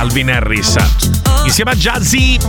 Calvin Harris insieme a Jazzy.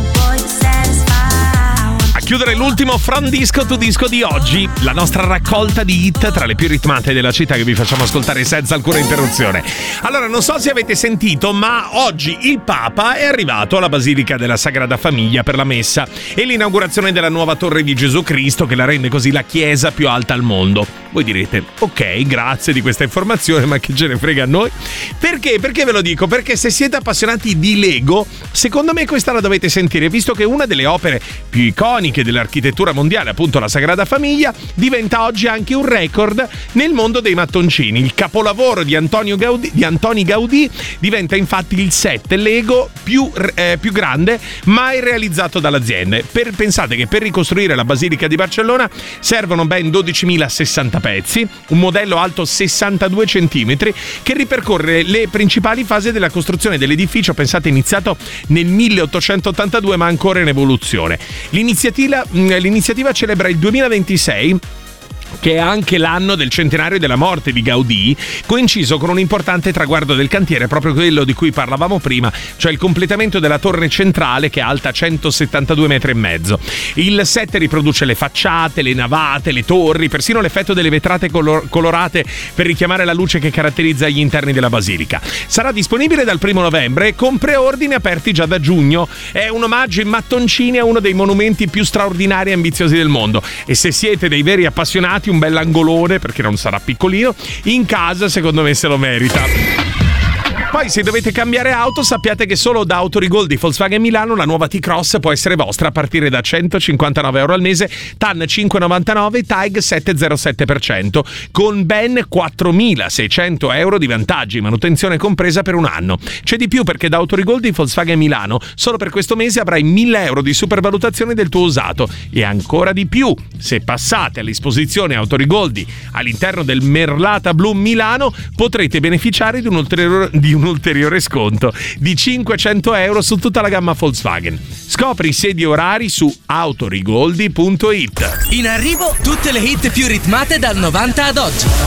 A chiudere l'ultimo From Disco to Disco di oggi, la nostra raccolta di hit tra le più ritmate della città che vi facciamo ascoltare senza alcuna interruzione. Allora, non so se avete sentito, ma oggi il Papa è arrivato alla Basilica della Sagrada Famiglia per la messa e l'inaugurazione della nuova Torre di Gesù Cristo, che la rende così la chiesa più alta al mondo. Voi direte, ok, grazie di questa informazione, ma che ce ne frega a noi? Perché? Perché ve lo dico? Perché se siete appassionati di Lego, secondo me questa la dovete sentire, visto che una delle opere più iconiche dell'architettura mondiale, appunto la Sagrada Famiglia, diventa oggi anche un record nel mondo dei mattoncini. Il capolavoro di Antoni Gaudì diventa infatti il set Lego più grande mai realizzato dall'azienda. Pensate che per ricostruire la Basilica di Barcellona servono ben 12.060 pezzi, un modello alto 62 centimetri che ripercorre le principali fasi della costruzione dell'edificio, pensate iniziato nel 1882 ma ancora in evoluzione. L'iniziativa celebra il 2026, che è anche l'anno del centenario della morte di Gaudì, coinciso con un importante traguardo del cantiere, proprio quello di cui parlavamo prima, cioè il completamento della torre centrale che è alta 172 metri e mezzo. Il set riproduce le facciate, le navate, le torri, persino l'effetto delle vetrate colorate per richiamare la luce che caratterizza gli interni della basilica. Sarà disponibile dal 1 novembre con preordini aperti già da giugno. È un omaggio in mattoncini a uno dei monumenti più straordinari e ambiziosi del mondo, e se siete dei veri appassionati, un bell'angolone, perché non sarà piccolino, in casa secondo me se lo merita. Poi se dovete cambiare auto, sappiate che solo da Autorigold di Volkswagen Milano la nuova T-Cross può essere vostra a partire da €159 al mese, TAN 5,99, TAG 7,07%, con ben €4.600 di vantaggi, manutenzione compresa per un anno. C'è di più, perché da Autorigold di Volkswagen Milano solo per questo mese avrai €1.000 di supervalutazione del tuo usato, e ancora di più se passate all'esposizione Autorigoldi all'interno del Merlata Blu Milano potrete beneficiare di un ulteriore sconto di €500 su tutta la gamma Volkswagen. Scopri sedi e orari su autorigoldi.it. In arrivo tutte le hit più ritmate dal 90 ad oggi.